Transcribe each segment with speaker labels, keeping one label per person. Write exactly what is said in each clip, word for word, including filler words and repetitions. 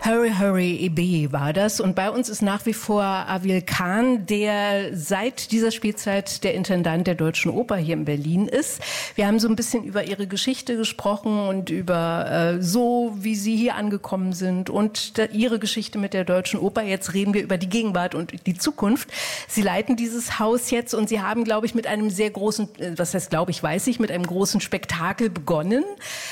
Speaker 1: Hurry, Hurry, Ebe war das. Und bei uns ist nach wie vor Avil Khan, der seit dieser Spielzeit der Intendant der Deutschen Oper hier in Berlin ist. Wir haben so ein bisschen über ihre Geschichte gesprochen und über äh, so, wie sie hier angekommen sind und da, ihre Geschichte mit der Deutschen Oper. Jetzt reden wir über die Gegenwart und die Zukunft. Sie leiten dieses Haus jetzt und sie haben, glaube ich, mit einem sehr großen, was heißt, glaube ich, weiß ich, mit einem großen Spektakel begonnen.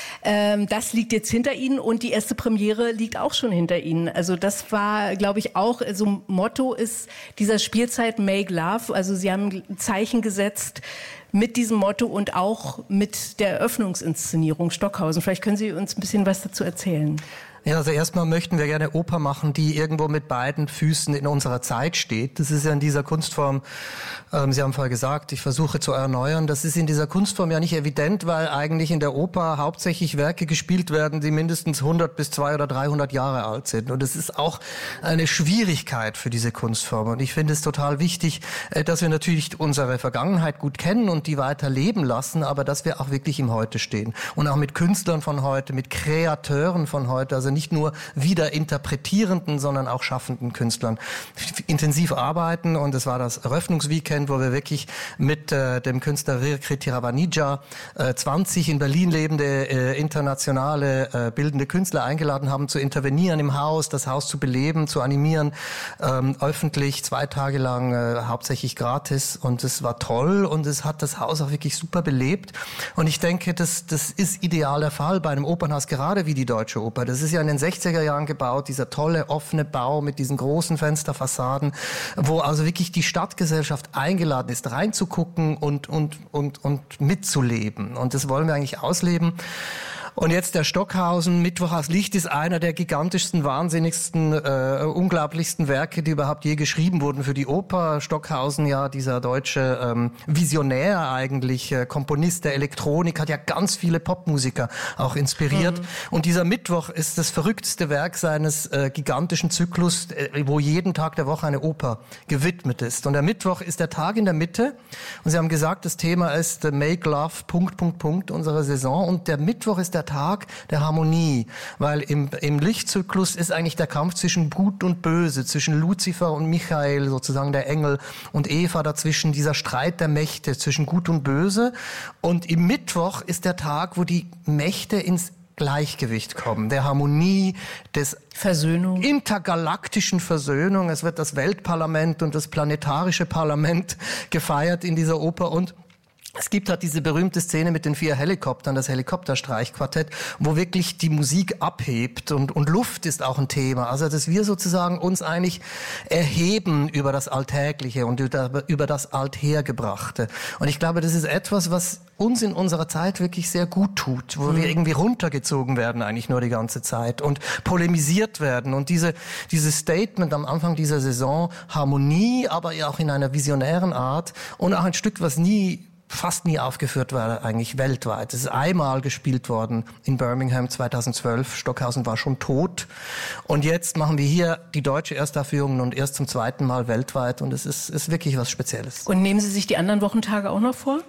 Speaker 1: Ähm, das liegt jetzt hinter Ihnen und die erste Premiere liegt auch schon hinter Ihnen. Also das war, glaube ich, auch, also Motto ist dieser Spielzeit Make Love. Also Sie haben ein Zeichen gesetzt mit diesem Motto und auch mit der Eröffnungsinszenierung Stockhausen. Vielleicht können Sie uns ein bisschen was dazu erzählen.
Speaker 2: Ja, also erstmal möchten wir gerne Oper machen, die irgendwo mit beiden Füßen in unserer Zeit steht. Das ist ja in dieser Kunstform, ähm, Sie haben vorher gesagt, ich versuche zu erneuern, das ist in dieser Kunstform ja nicht evident, weil eigentlich in der Oper hauptsächlich Werke gespielt werden, die mindestens hundert bis zweihundert oder dreihundert Jahre alt sind. Und das ist auch eine Schwierigkeit für diese Kunstform. Und ich finde es total wichtig, dass wir natürlich unsere Vergangenheit gut kennen und die weiter leben lassen, aber dass wir auch wirklich im Heute stehen. Und auch mit Künstlern von heute, mit Kreateuren von heute, also nicht nur wieder interpretierenden, sondern auch schaffenden Künstlern intensiv arbeiten. Und es war das Eröffnungsweekend, wo wir wirklich mit äh, dem Künstler Rirkrit Tiravanija äh, zwanzig in Berlin lebende äh, internationale äh, bildende Künstler eingeladen haben, zu intervenieren im Haus, das Haus zu beleben, zu animieren, ähm, öffentlich, zwei Tage lang, äh, hauptsächlich gratis. Und es war toll und es hat das Haus auch wirklich super belebt. Und ich denke, das, das ist ideal der Fall bei einem Opernhaus, gerade wie die Deutsche Oper. Das ist ja in den sechziger Jahren gebaut, dieser tolle offene Bau mit diesen großen Fensterfassaden, wo also wirklich die Stadtgesellschaft eingeladen ist, reinzugucken und, und, und, und mitzuleben. Und das wollen wir eigentlich ausleben. Und jetzt der Stockhausen, Mittwoch aus Licht, ist einer der gigantischsten, wahnsinnigsten, äh, unglaublichsten Werke, die überhaupt je geschrieben wurden für die Oper. Stockhausen, ja, dieser deutsche ähm, Visionär eigentlich, äh, Komponist der Elektronik, hat ja ganz viele Popmusiker auch inspiriert. Mhm. Und dieser Mittwoch ist das verrückteste Werk seines äh, gigantischen Zyklus, äh, wo jeden Tag der Woche eine Oper gewidmet ist. Und der Mittwoch ist der Tag in der Mitte. Und Sie haben gesagt, das Thema ist äh, Make Love, Punkt, Punkt, Punkt, unsere Saison. Und der Mittwoch ist der Tag der Harmonie, weil im, im Lichtzyklus ist eigentlich der Kampf zwischen Gut und Böse, zwischen Luzifer und Michael, sozusagen der Engel, und Eva dazwischen, dieser Streit der Mächte zwischen Gut und Böse. Und im Mittwoch ist der Tag, wo die Mächte ins Gleichgewicht kommen, der Harmonie, des
Speaker 1: Versöhnung.
Speaker 2: intergalaktischen Versöhnung. Es wird das Weltparlament und das planetarische Parlament gefeiert in dieser Oper und es gibt halt diese berühmte Szene mit den vier Helikoptern, das Helikopterstreichquartett, wo wirklich die Musik abhebt und, und Luft ist auch ein Thema. Also, dass wir sozusagen uns eigentlich erheben über das Alltägliche und über, über das Althergebrachte. Und ich glaube, das ist etwas, was uns in unserer Zeit wirklich sehr gut tut, wo mhm. wir irgendwie runtergezogen werden eigentlich nur die ganze Zeit und polemisiert werden. Und diese, dieses Statement am Anfang dieser Saison, Harmonie, aber ja auch in einer visionären Art und auch ein Stück, was nie fast nie aufgeführt war, eigentlich weltweit. Es ist einmal gespielt worden in Birmingham zweitausendzwölf. Stockhausen war schon tot. Und jetzt machen wir hier die deutsche Erstaufführung und erst zum zweiten Mal weltweit. Und es ist, ist wirklich was Spezielles.
Speaker 1: Und nehmen Sie sich die anderen Wochentage auch noch vor?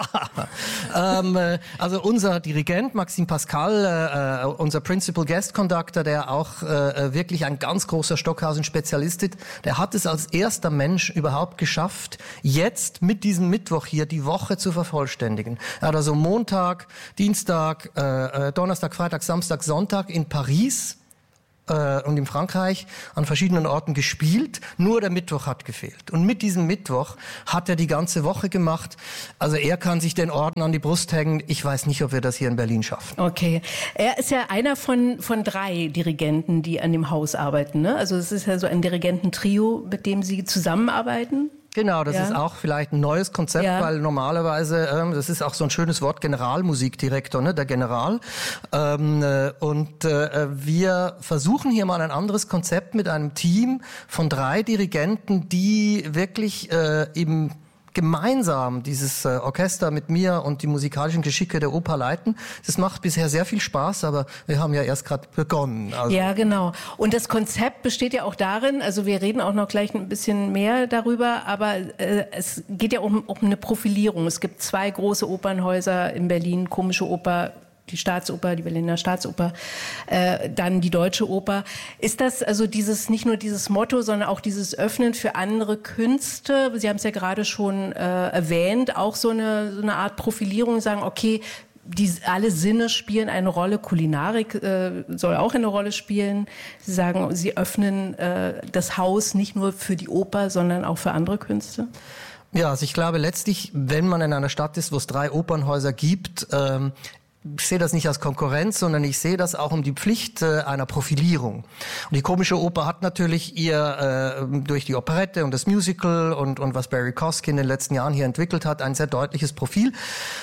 Speaker 2: ähm, äh, also unser Dirigent Maxime Pascal, äh, unser Principal Guest Conductor, der auch äh, wirklich ein ganz großer Stockhausen-Spezialist ist, der hat es als erster Mensch überhaupt geschafft, jetzt mit diesem Mittwoch hier die Woche zu vervollständigen. Er hat also Montag, Dienstag, äh, Donnerstag, Freitag, Samstag, Sonntag in Paris äh, und in Frankreich an verschiedenen Orten gespielt. Nur der Mittwoch hat gefehlt. Und mit diesem Mittwoch hat er die ganze Woche gemacht. Also er kann sich den Orden an die Brust hängen. Ich weiß nicht, ob wir das hier in Berlin schaffen.
Speaker 1: Okay. Er ist ja einer von, von drei Dirigenten, die an dem Haus arbeiten, ne? Also es ist ja so ein Dirigententrio, mit dem Sie zusammenarbeiten.
Speaker 2: Genau, das
Speaker 1: ja.
Speaker 2: ist auch vielleicht ein neues Konzept, ja. weil normalerweise, ähm, das ist auch so ein schönes Wort, Generalmusikdirektor, ne, der General. Ähm, äh, und äh, wir versuchen hier mal ein anderes Konzept mit einem Team von drei Dirigenten, die wirklich äh, im gemeinsam dieses äh, Orchester mit mir und die musikalischen Geschicke der Oper leiten. Das macht bisher sehr viel Spaß, aber wir haben ja erst gerade begonnen. Also
Speaker 1: ja, genau. Und das Konzept besteht ja auch darin, also wir reden auch noch gleich ein bisschen mehr darüber, aber äh, es geht ja um, um eine Profilierung. Es gibt zwei große Opernhäuser in Berlin, Komische Oper, die Staatsoper, die Berliner Staatsoper, äh, dann die Deutsche Oper. Ist das also dieses, nicht nur dieses Motto, sondern auch dieses Öffnen für andere Künste? Sie haben es ja gerade schon äh, erwähnt, auch so eine, so eine Art Profilierung, sagen, okay, die, alle Sinne spielen eine Rolle, Kulinarik äh, soll auch eine Rolle spielen. Sie sagen, Sie öffnen äh, das Haus nicht nur für die Oper, sondern auch für andere Künste.
Speaker 2: Ja, also ich glaube letztlich, wenn man in einer Stadt ist, wo es drei Opernhäuser gibt, ähm, ich sehe das nicht als Konkurrenz, sondern ich sehe das auch um die Pflicht äh, einer Profilierung. Und die Komische Oper hat natürlich ihr äh, durch die Operette und das Musical und und was Barry Kosky in den letzten Jahren hier entwickelt hat, ein sehr deutliches Profil.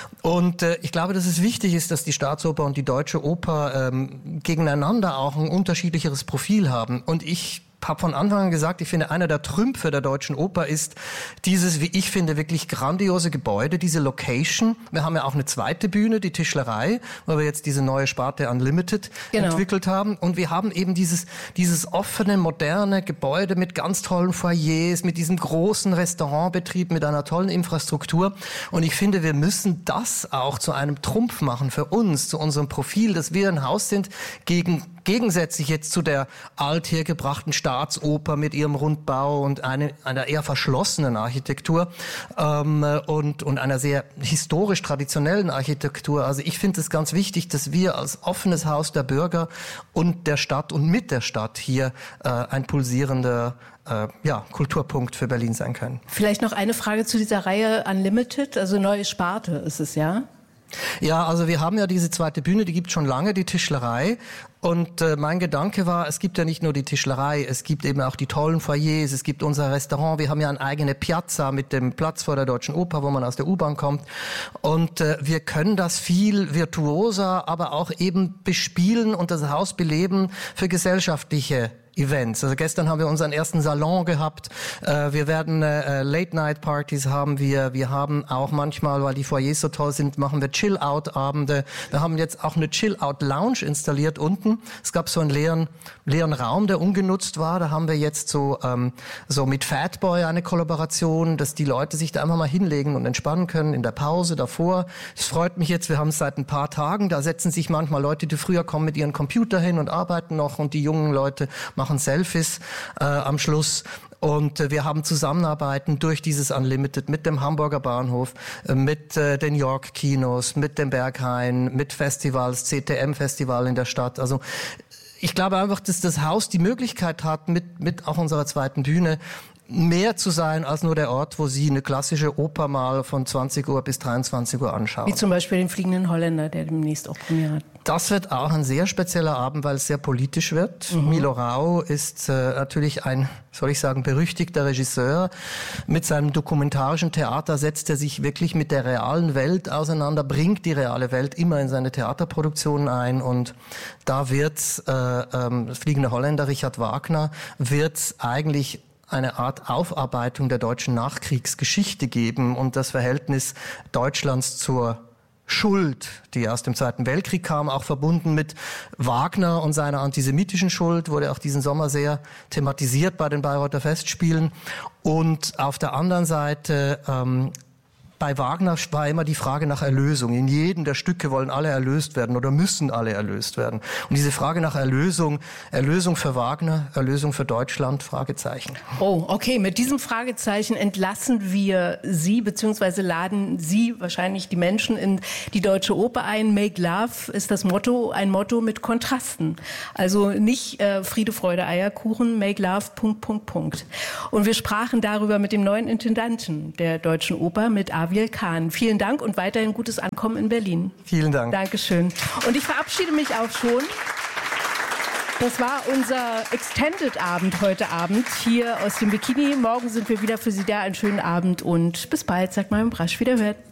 Speaker 2: Und äh, ich glaube, dass es wichtig ist, dass die Staatsoper und die Deutsche Oper ähm, gegeneinander auch ein unterschiedlicheres Profil haben. Und ich habe von Anfang an gesagt, ich finde, einer der Trümpfe der Deutschen Oper ist dieses, wie ich finde, wirklich grandiose Gebäude, diese Location. Wir haben ja auch eine zweite Bühne, die Tischlerei, wo wir jetzt diese neue Sparte Unlimited genau. entwickelt haben. Und wir haben eben dieses, dieses offene, moderne Gebäude mit ganz tollen Foyers, mit diesem großen Restaurantbetrieb, mit einer tollen Infrastruktur. Und ich finde, wir müssen das auch zu einem Trumpf machen für uns, zu unserem Profil, dass wir ein Haus sind gegen Gegensätzlich jetzt zu der althergebrachten Staatsoper mit ihrem Rundbau und eine, einer eher verschlossenen Architektur ähm, und, und einer sehr historisch traditionellen Architektur. Also ich finde es ganz wichtig, dass wir als offenes Haus der Bürger und der Stadt und mit der Stadt hier äh, ein pulsierender äh, ja, Kulturpunkt für Berlin sein können.
Speaker 1: Vielleicht noch eine Frage zu dieser Reihe Unlimited, also neue Sparte ist es, ja?
Speaker 2: Ja, also wir haben ja diese zweite Bühne, die gibt schon lange, die Tischlerei. Und äh, mein Gedanke war, es gibt ja nicht nur die Tischlerei, es gibt eben auch die tollen Foyers, es gibt unser Restaurant, wir haben ja eine eigene Piazza mit dem Platz vor der Deutschen Oper, wo man aus der U-Bahn kommt. Und äh, wir können das viel virtuoser, aber auch eben bespielen und das Haus beleben für gesellschaftliche Events. Also gestern haben wir unseren ersten Salon gehabt. Äh, wir werden äh, Late-Night-Partys haben wir. Wir haben auch manchmal, weil die Foyers so toll sind, machen wir Chill-Out-Abende. Wir haben jetzt auch eine Chill-Out-Lounge installiert unten. Es gab so einen leeren, leeren Raum, der ungenutzt war. Da haben wir jetzt so, ähm, so mit Fatboy eine Kollaboration, dass die Leute sich da einfach mal hinlegen und entspannen können in der Pause davor. Das freut mich jetzt. Wir haben es seit ein paar Tagen. Da setzen sich manchmal Leute, die früher kommen, mit ihren Computer hin und arbeiten noch, und die jungen Leute machen Selfies äh, am Schluss. Und äh, wir haben Zusammenarbeiten durch dieses Unlimited mit dem Hamburger Bahnhof, äh, mit äh, den York Kinos, mit dem Berghain, mit Festivals, C T M-Festival in der Stadt. Also ich glaube einfach, dass das Haus die Möglichkeit hat, mit, mit auch unserer zweiten Bühne, mehr zu sein als nur der Ort, wo Sie eine klassische Oper mal von zwanzig Uhr bis dreiundzwanzig Uhr anschauen.
Speaker 1: Wie zum Beispiel den Fliegenden Holländer, der demnächst auch Premiere hat.
Speaker 2: Das wird auch ein sehr spezieller Abend, weil es sehr politisch wird. Mhm. Milo Rau ist äh, natürlich ein, soll ich sagen, berüchtigter Regisseur. Mit seinem dokumentarischen Theater setzt er sich wirklich mit der realen Welt auseinander, bringt die reale Welt immer in seine Theaterproduktionen ein. Und da wird äh, ähm, Fliegende Holländer, Richard Wagner, wird eigentlich eine Art Aufarbeitung der deutschen Nachkriegsgeschichte geben und das Verhältnis Deutschlands zur Schuld, die aus dem Zweiten Weltkrieg kam, auch verbunden mit Wagner und seiner antisemitischen Schuld, wurde auch diesen Sommer sehr thematisiert bei den Bayreuther Festspielen. Und auf der anderen Seite ähm, bei Wagner war immer die Frage nach Erlösung. In jedem der Stücke wollen alle erlöst werden oder müssen alle erlöst werden. Und diese Frage nach Erlösung, Erlösung für Wagner, Erlösung für Deutschland, Fragezeichen.
Speaker 1: Oh, okay. Mit diesem Fragezeichen entlassen wir Sie, beziehungsweise laden Sie wahrscheinlich die Menschen in die Deutsche Oper ein. Make Love ist das Motto, ein Motto mit Kontrasten. Also nicht äh, Friede, Freude, Eierkuchen, Make Love, Punkt, Punkt, Punkt. Und wir sprachen darüber mit dem neuen Intendanten der Deutschen Oper, mit Aviel Kahn. Vielen Dank und weiterhin gutes Ankommen in Berlin.
Speaker 2: Vielen Dank.
Speaker 1: Dankeschön. Und ich verabschiede mich auch schon. Das war unser Extended-Abend heute Abend hier aus dem Bikini. Morgen sind wir wieder für Sie da. Einen schönen Abend und bis bald. Sagt mal im Brasch, wiederhört.